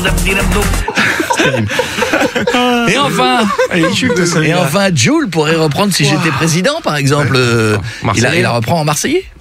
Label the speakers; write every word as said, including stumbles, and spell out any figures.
Speaker 1: Et enfin, et enfin, Jul pourrait reprendre Si j'étais président, par exemple. Euh, il, a, il la reprend en marseillais.